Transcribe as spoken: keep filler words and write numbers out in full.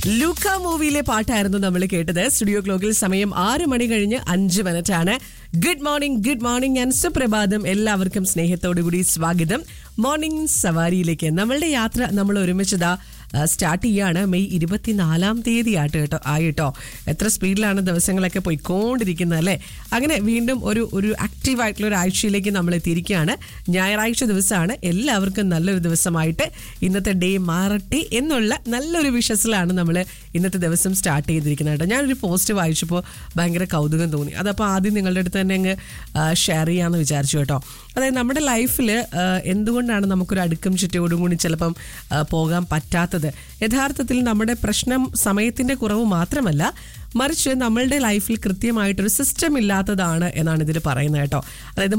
ലൂക്ക മൂവിയിലെ പാട്ടായിരുന്നു നമ്മൾ കേട്ടത്. സ്റ്റുഡിയോ ക്ലോക്കിൽ സമയം ആറ് മണി കഴിഞ്ഞ് അഞ്ച് മിനിറ്റ് ആണ്. Good morning good morning and സുപ്രഭാതം. എല്ലാവർക്കും സ്നേഹത്തോടുകൂടി സ്വാഗതം മോർണിംഗ് സവാരിയിലേക്ക്. നമ്മളുടെ യാത്ര നമ്മൾ ഒരുമിച്ചതാ സ്റ്റാർട്ട് ചെയ്യാണ്. മെയ് ഇരുപത്തിനാലാം തീയതി ആട്ട് കേട്ടോ ആയിട്ടോ. എത്ര സ്പീഡിലാണ് ദിവസങ്ങളൊക്കെ പോയിക്കൊണ്ടിരിക്കുന്നത് അല്ലേ. അങ്ങനെ വീണ്ടും ഒരു ഒരു ആക്റ്റീവായിട്ടുള്ള ഒരു ആഴ്ചയിലേക്ക് നമ്മൾ എത്തിയിരിക്കുകയാണ്. ഞായറാഴ്ച ദിവസമാണ്. എല്ലാവർക്കും നല്ലൊരു ദിവസമായിട്ട് ഇന്നത്തെ ഡേ മാറട്ടെ എന്നുള്ള നല്ലൊരു വിശ്വസിലാണ് നമ്മൾ ഇന്നത്തെ ദിവസം സ്റ്റാർട്ട് ചെയ്തിരിക്കുന്നത് കേട്ടോ. ഞാനൊരു പോസ്റ്റ് വായിച്ചപ്പോൾ ഭയങ്കര കൗതുകം തോന്നി. അതപ്പോൾ ആദ്യം നിങ്ങളുടെ അടുത്ത് തന്നെ അങ്ങ് ഷെയർ ചെയ്യാമെന്ന് വിചാരിച്ചു കേട്ടോ. അതായത് നമ്മുടെ ലൈഫിൽ എന്തുകൊണ്ടാണ് നമുക്കൊരു അടുക്കും ചുറ്റോടും കൂടി ചിലപ്പം പോകാൻ പറ്റാത്തത്? യഥാർത്ഥത്തിൽ നമ്മുടെ പ്രശ്നം സമയത്തിന്റെ കുറവ് മാത്രമല്ല, മറിച്ച് നമ്മളുടെ ലൈഫിൽ കൃത്യമായിട്ടൊരു സിസ്റ്റം ഇല്ലാത്തതാണ് എന്നാണ് ഇതിൽ പറയുന്നത് കേട്ടോ. അതായത്